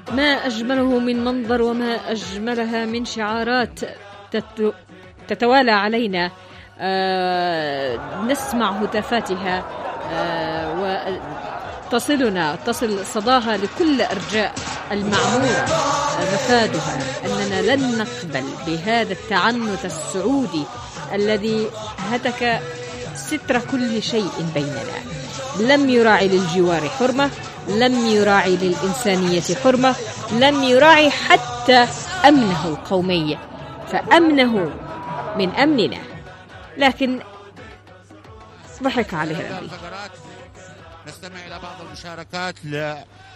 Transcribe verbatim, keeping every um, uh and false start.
ما أجمله من منظر وما أجملها من شعارات تتوالى علينا. آه نسمع هتافاتها آه وتصلنا تصل صداها لكل أرجاء المعمورة. مفادها أننا لن نقبل بهذا التعنت السعودي الذي هتك ستر كل شيء بيننا. لم يراعي للجوار حرمة، لم يراعي للإنسانية حرمة، لم يراعي حتى أمنه القومي، فأمنه من أمننا. لكن ضحك عليه ربي. نستمع إلى بعض المشاركات ل